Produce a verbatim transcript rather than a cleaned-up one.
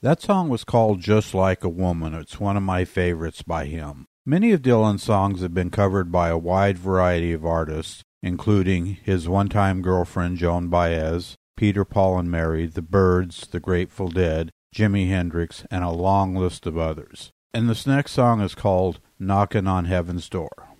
That song was called Just Like a Woman. It's one of my favorites by him. Many of Dylan's songs have been covered by a wide variety of artists, including his one-time girlfriend Joan Baez, Peter, Paul and Mary, the Byrds, the Grateful Dead, Jimi Hendrix, and a long list of others. And this next song is called Knockin' on Heaven's Door.